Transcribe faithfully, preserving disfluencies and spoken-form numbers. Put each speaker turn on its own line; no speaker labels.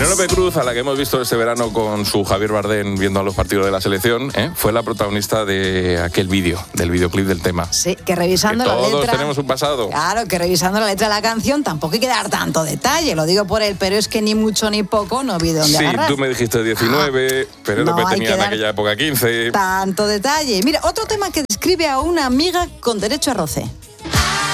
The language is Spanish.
Penélope Cruz, a la que hemos visto este verano con su Javier Bardem viendo a los partidos de la selección, ¿eh? fue la protagonista de aquel vídeo, del videoclip del tema.
Sí, que revisando
que
la
todos
letra...
tenemos un pasado.
Claro, que revisando la letra de la canción tampoco hay que dar tanto detalle, lo digo por él, pero es que ni mucho ni poco no vi de dónde
Sí,
agarrar.
tú me dijiste diecinueve, ah, Penélope
no
tenía en aquella época quince.
Tanto detalle. Mira, otro tema que describe a una amiga con derecho a roce.